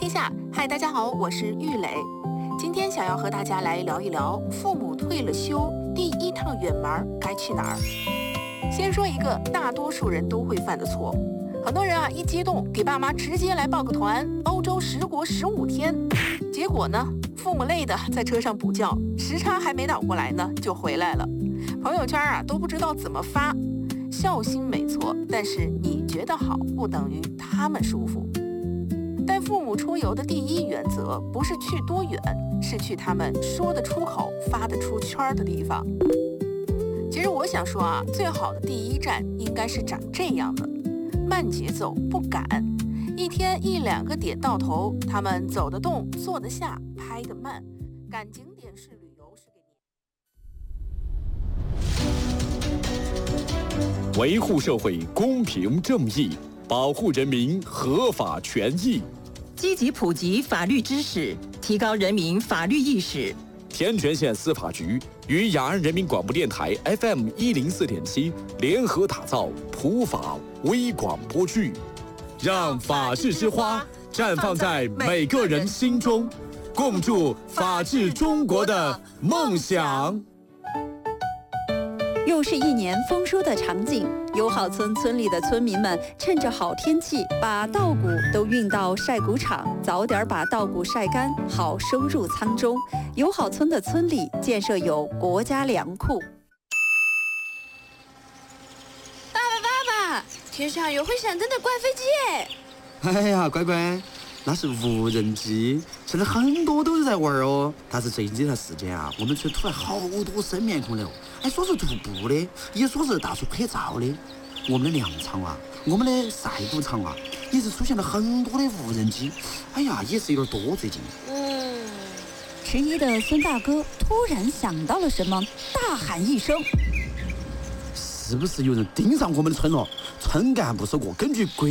天下。嗨，大家好，我是玉磊。今天想要和大家来聊一聊父母退了休，第一趟远门该去哪儿。先说一个大多数人都会犯的错，很多人一激动给爸妈直接来报个团，欧洲10国15天，结果呢，父母累的在车上补觉，时差还没倒过来呢就回来了，朋友圈都不知道怎么发。孝心没错，但是你觉得好不等于他们舒服。带父母出游的第一原则不是去多远，是去他们说得出口、发得出圈的地方。其实我想说最好的第一站应该是长这样的：慢节奏，不赶，一天1、2个点到头，他们走得动、坐得下、拍得慢。赶景点式旅游是给维护社会公平正义，保护人民合法权益， 积极普及法律知识，提高人民法律意识。 天全县司法局与雅安人民广播电台 FM 104.7联合打造普法微广播剧，让法治之花绽放在每个人心中，共筑法治中国的梦想。 又是一年丰收的场景，友好村村里的村民们趁着好天气，把稻谷都运到晒谷场，早点把稻谷晒干，好收入仓中。友好村的村里建设有国家粮库。 爸爸，天上有会闪灯的怪飞机耶！ 哎呀，乖乖，那是无人机，现在很多都是在玩哦。但是最近这段时间我们村突然好多生面孔了，说是徒步的，也说是大树拍照的。我们的粮场我们的晒谷场也是出现了很多的无人机。哎呀，也是有点多最近。 迟疑的孙大哥突然想到了什么，大喊一声： 是不是有人盯上我们的村了？村干部说过，根据规